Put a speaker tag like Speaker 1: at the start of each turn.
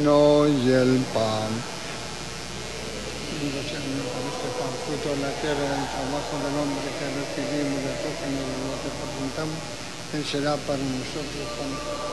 Speaker 1: y el pan. Bendito sea Señor por este pan, fruto de la tierra, del trabajo del hombre que recibimos, de tu Señor, lo que presentamos, Él será para nosotros pan